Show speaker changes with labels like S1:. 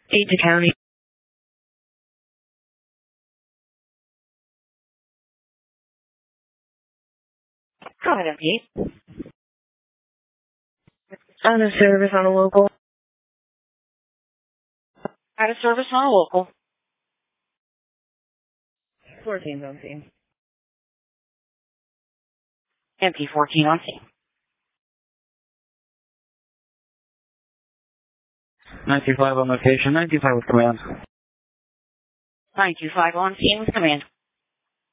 S1: 8 to county. Go ahead, MP. Out of service on a local. Out of service on a local. 14's on scene. MP 14 on scene.
S2: 925 on location, 925 with command.
S1: 925 on scene with command.